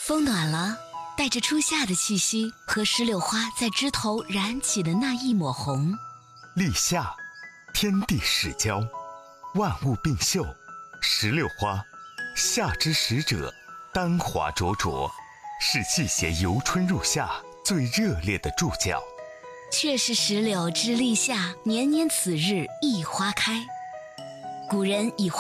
风暖了，带着初夏的气息和石榴花在枝头燃起的那一抹红。 立夏，天地始交，万物并秀，石榴花，夏之使者，丹华灼灼，是季节由春入夏最热烈的助教。 却是石榴之立夏，年年此日一花开。古人以